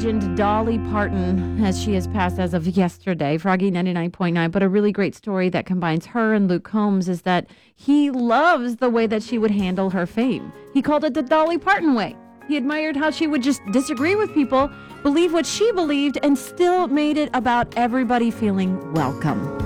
legend Dolly Parton, as she has passed as of yesterday, Froggy 99.9. But a really great story that combines her and Luke Combs is that he loves the way that she would handle her fame. He called it the Dolly Parton way. He admired how she would just disagree with people, believe what she believed, and still made it about everybody feeling welcome.